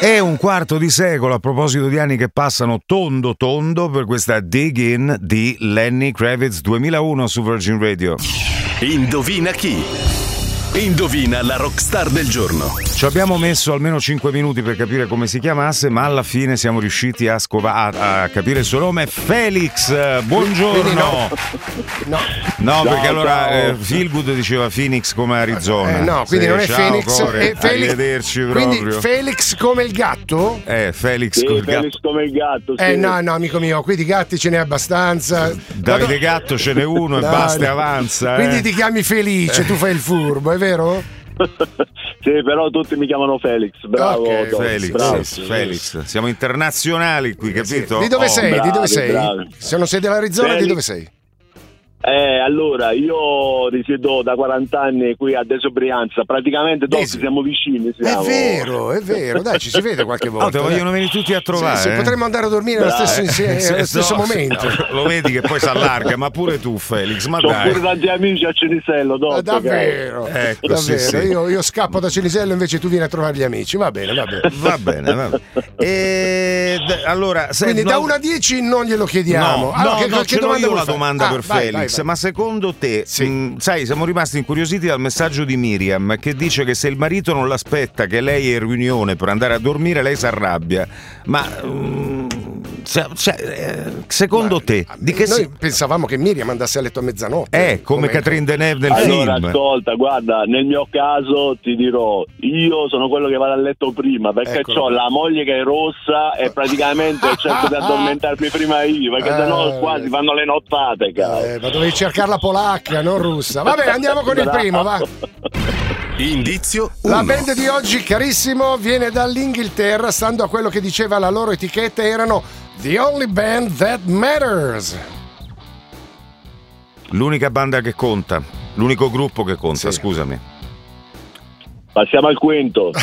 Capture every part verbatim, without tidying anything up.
E un quarto di secolo, a proposito di anni che passano tondo tondo, per questa Dig In di Lenny Kravitz duemilauno su Virgin Radio. Indovina chi? Indovina la rockstar del giorno. Ci abbiamo messo almeno cinque minuti per capire come si chiamasse, ma alla fine siamo riusciti a, scova- a, a capire il suo nome. Felix, buongiorno. No, no. No, Ciao, perché allora ciao. eh, Feelgood diceva Phoenix come Arizona. Eh, no, quindi Sì, non è ciao, Phoenix, Core, è Felix. arrivederci Quindi proprio. Felix come il gatto? Eh, Felix Sì, come il Felix gatto. come il gatto. Sì. Eh no, no, amico mio, qui di gatti ce n'è abbastanza. Davide Gatto ce n'è uno e No, basta e no. avanza. Quindi eh. ti chiami Felice, tu fai il furbo, è vero? Sì, però tutti mi chiamano Felix. Bravo, Ok, Tom, Felix, bravo. sì, Felix, siamo internazionali qui, capito? Di dove Oh, sei? bravi, di dove sei? bravi. Se non sei dell'Arizona, Felix. di dove sei? Eh, allora, io risiedo da quaranta anni qui a Desio Brianza, praticamente dopo Desio. siamo vicini. È Siamo. vero, è vero, dai, ci si vede qualche volta. Oh, te dai. vogliono venire tutti a trovare. Sì, sì, eh? potremmo andare a dormire allo Dai. stesso, insieme, Se- allo stesso no, momento. Lo vedi che poi si allarga, ma pure tu, Felix, ma C'ho dai. pure tanti amici a Cenisello dopo. Ah, davvero, Ecco, davvero. sì, sì. Io, io scappo da Cenisello, invece tu vieni a trovare gli amici. Va bene, va bene. Va bene, va bene. E d- allora, se- Quindi no- da uno a dieci non glielo chiediamo. No, Allora, no, che, no, che ce l'ho domanda io vuoi la fare? domanda Ah, per vai, Felix, vai, vai. ma secondo te, Sì. mh, sai, siamo rimasti incuriositi dal messaggio di Miriam che dice che se il marito non l'aspetta che lei è in riunione per andare a dormire, lei si arrabbia. Ma mh, se- cioè, eh, secondo Ma- te, di che Noi si... pensavamo che Miriam andasse a letto a mezzanotte. Eh, come Catherine Deneuve nel Allora, film. ascolta, guarda, nel mio caso ti dirò, io sono quello che va a letto prima perché Eccolo. ho la moglie che è rossa e praticamente cerco di addormentarmi prima io, perché Eh, sennò qua si fanno le nottate, cazzo. Eh, ma dovevi cercarla polacca, non russa. Vabbè, andiamo con il Bravo. primo, va. Indizio La uno. band di oggi, carissimo, viene dall'Inghilterra. Stando a quello che diceva la loro etichetta, erano The Only Band That Matters. L'unica banda che conta, l'unico gruppo che conta, Sì. scusami. Passiamo al quinto.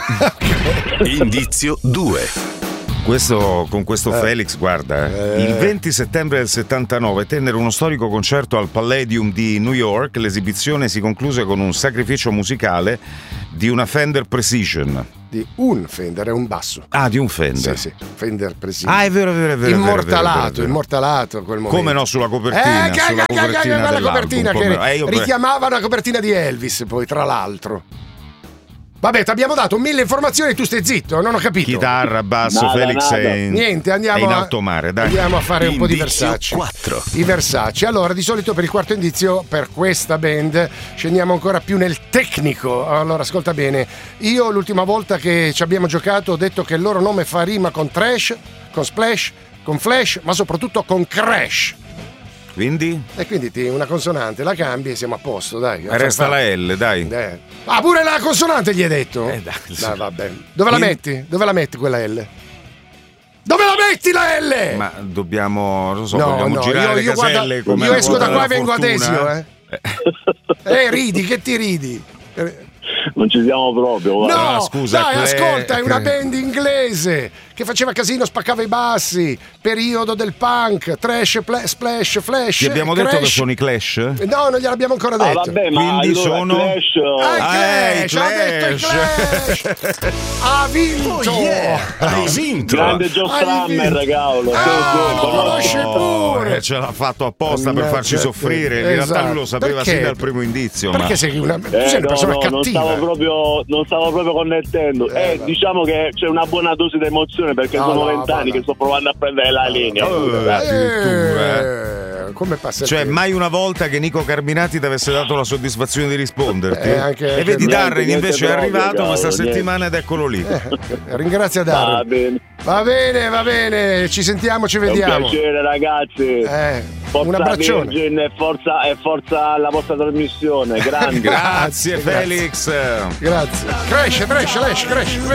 Indizio due. Questo, con questo Eh. Felix, guarda, eh. Eh. il venti settembre del settantanove tennero uno storico concerto al Palladium di New York. L'esibizione si concluse con un sacrificio musicale di una Fender Precision. Di un Fender, è un basso. Ah, di un Fender. Sì, sì, Fender Precision. Ah, è vero, è vero, è vero. è vero, è vero, è Immortalato, vero, è vero. immortalato quel momento. Come no, sulla copertina, Eh, che, sulla che, che, copertina che, quella dell'album, copertina che come no. Eh, io- richiamava una copertina di Elvis, poi, tra l'altro. Vabbè, ti abbiamo dato mille informazioni e tu stai zitto, non ho capito. Chitarra, basso, Nada, Felix nada. è in, Niente, andiamo è in a- alto mare, dai. Andiamo a fare un po' di Indizio Versace. quattro. I Versace. Allora, di solito per il quarto indizio, per questa band, scendiamo ancora più nel tecnico. Allora, ascolta bene. Io l'ultima volta che ci abbiamo giocato ho detto che il loro nome fa rima con trash, con splash, con flash, ma soprattutto con crash. Quindi E quindi ti una consonante, la cambi e siamo a posto, dai. resta la L, dai. Eh. Ah, pure la consonante gli hai detto? Eh, dai. Dai, vabbè. Dove la Quindi- metti? Dove la metti quella L? Dove la metti la L? Ma dobbiamo, non lo so, No, vogliamo no, girare io, le io, guarda, caselle come io la esco ruota da qua e della vengo a fortuna, Desio, eh. Eh, ridi, che ti ridi? Eh, Non ci siamo proprio, No, guarda. Ah, scusa, dai, Cle- ascolta, è una Cle- band inglese che faceva casino, spaccava i bassi, periodo del punk, trash, pla- splash, flash. Ti abbiamo detto crash. che sono i Clash? No, non gliel'abbiamo ancora Ah, detto. vabbè, ma Quindi allora sono- Clash, Ah, i Ah, i Clash, ha detto i Clash. Ha vinto. Oh, yeah. Hai vinto. grande Joe Hai Strummer, vinto. cavolo. Ah, Sì, sì, lo conosco. conosce pure. eh, ce l'ha fatto apposta per Mannaggia farci te. soffrire. In realtà Esatto. lui lo sapeva Perché? sin dal primo indizio. Perché ma... sei una, tu Eh, sei una no, persona no, non cattiva. stavo proprio non stavo proprio connettendo. Eh, Eh, vabbè. diciamo che c'è una buona dose di emozione perché No, sono no, vent'anni no, che no. sto provando a prendere la linea. Eh, addirittura, Eh, come passa il Cioè, tempo? mai una volta che Nico Carminati ti avesse dato la soddisfazione di risponderti. Eh, anche- e anche vedi, lui. Darren Niente invece è proprio, arrivato cavolo, questa niente. settimana ed eccolo lì. Eh, ringrazia Va Darren. bene. Va bene, va bene, ci sentiamo, ci È un vediamo. piacere, ragazzi. Eh, Forza un abbraccione. Virgin e forza, e forza alla vostra trasmissione. Grande. Grazie, Grazie. Felix. Grazie. Cresce, cresce, cresce, cresce.